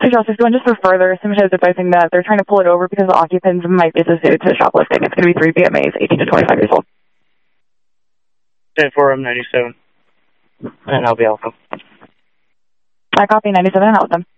Justice, going just for further, Sim is advising that they're trying to pull it over because the occupants might be associated to shoplifting. It's going to be 3 BMAs, 18 to 25 years old. 10-4, I'm 97. And I'll be Alpha. I copy 97 and out with them.